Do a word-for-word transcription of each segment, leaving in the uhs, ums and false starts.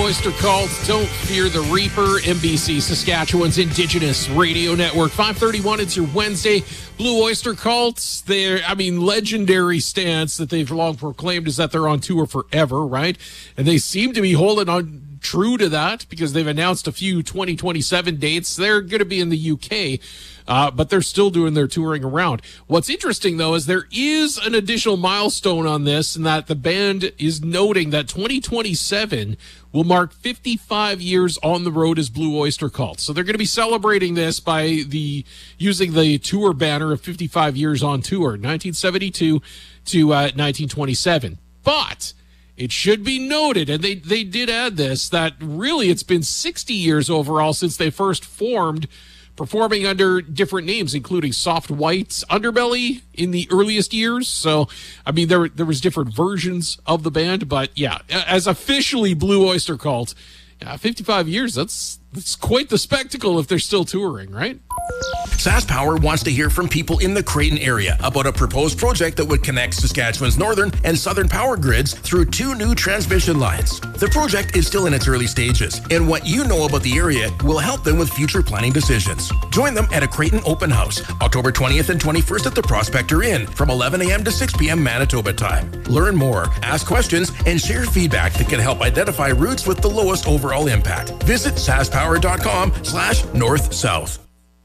Oyster Cult, Don't Fear the Reaper, M B C Saskatchewan's Indigenous Radio Network. five thirty-one, it's your Wednesday. Blue Oyster Cult, their, I mean, legendary stance that they've long proclaimed is that they're on tour forever, right? And they seem to be holding on true to that because they've announced a few twenty twenty-seven dates. They're going to be in the U K, uh, but they're still doing their touring around. What's interesting, though, is there is an additional milestone on this, and that the band is noting that twenty twenty-seven will mark fifty-five years on the road as Blue Oyster Cult. So they're going to be celebrating this by the using the tour banner of fifty-five years on tour, nineteen seventy-two to uh, nineteen twenty-seven. But it should be noted, and they, they did add this, that really it's been sixty years overall since they first formed, performing under different names, including Soft White's Underbelly in the earliest years. So, I mean, there, there was different versions of the band, but yeah, as officially Blue Oyster Cult, yeah, fifty-five years, that's, that's quite the spectacle if they're still touring, right? SaskPower wants to hear from people in the Creighton area about a proposed project that would connect Saskatchewan's northern and southern power grids through two new transmission lines. The project is still in its early stages, and what you know about the area will help them with future planning decisions. Join them at a Creighton open house, October twentieth and twenty-first at the Prospector Inn from eleven a.m. to six p.m. Manitoba time. Learn more, ask questions, and share feedback that can help identify routes with the lowest overall impact. Visit saskpower.com slash north-south.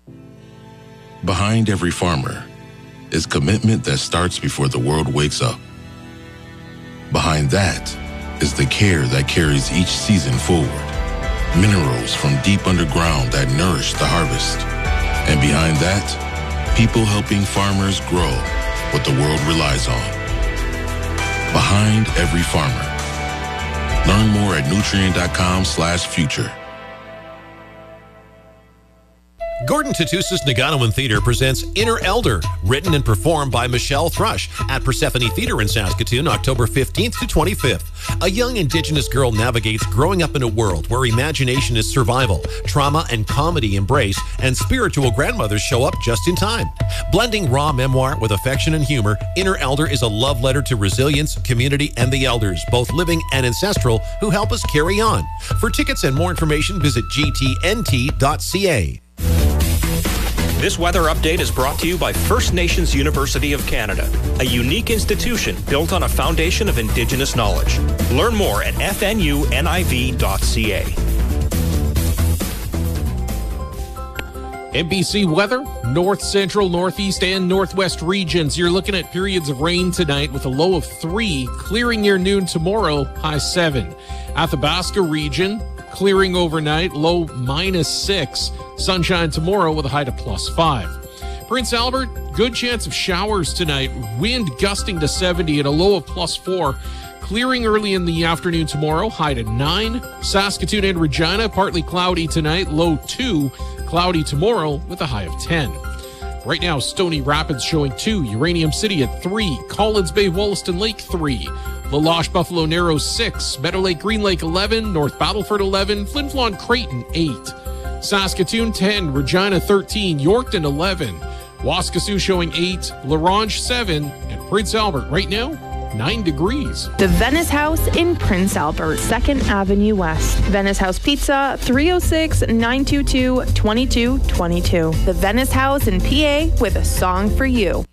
Behind every farmer is commitment that starts before the world wakes up. Behind that is the care that carries each season forward. Minerals from deep underground that nourish the harvest. And behind that, people helping farmers grow what the world relies on. Behind every farmer. Learn more at nutrien.com slash future. Gordon Tatusis Naganowan Theatre presents Inner Elder, written and performed by Michelle Thrush at Persephone Theatre in Saskatoon, October fifteenth to twenty-fifth. A young Indigenous girl navigates growing up in a world where imagination is survival, trauma and comedy embrace, and spiritual grandmothers show up just in time. Blending raw memoir with affection and humor, Inner Elder is a love letter to resilience, community, and the elders, both living and ancestral, who help us carry on. For tickets and more information, visit g t n t dot c a. This weather update is brought to you by First Nations University of Canada, a unique institution built on a foundation of Indigenous knowledge. Learn more at f n u n i v dot c a. M B C weather, north, central, northeast, and northwest regions. You're looking at periods of rain tonight with a low of three, clearing near noon tomorrow, high seven. Athabasca region, clearing overnight, low minus six. Sunshine tomorrow with a high to plus five. Prince Albert, good chance of showers tonight. Wind gusting to seventy at a low of plus four. Clearing early in the afternoon tomorrow, high to nine. Saskatoon and Regina, partly cloudy tonight, low two. Cloudy tomorrow with a high of ten. Right now, Stony Rapids showing two. Uranium City at three. Collins Bay, Wollaston Lake, three. La Loche, Buffalo Narrows, six. Meadow Lake, Green Lake, eleven. North Battleford, eleven. Flin Flon, Creighton, eight. Saskatoon, ten. Regina, thirteen. Yorkton, eleven. Waskesiu showing eight. La Ronge, seven. And Prince Albert right now, nine degrees. The Venice House in Prince Albert, second Avenue West. Venice House Pizza, three oh six, nine two two, two two two two. The Venice House in P A with a song for you.